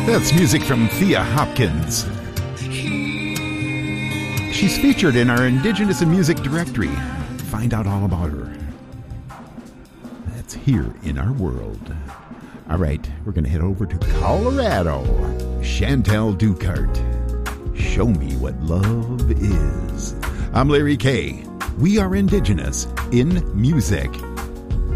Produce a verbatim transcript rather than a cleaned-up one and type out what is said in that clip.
That's music from Thea Hopkins. She's featured in our Indigenous in Music directory. Find out all about her. That's Here in Our World. All right, we're going to head over to Colorado. Chantal Ducart. Show me what love is. I'm Larry Kay. We are Indigenous in Music.